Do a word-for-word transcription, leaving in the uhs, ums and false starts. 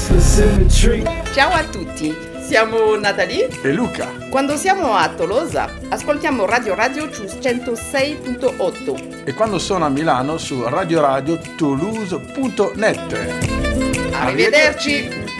Ciao a tutti, siamo Natalie e Luca. Quando siamo a Tolosa ascoltiamo Radio Radio su centosei virgola otto e quando sono a Milano su radio radio toulouse punto net. Arrivederci!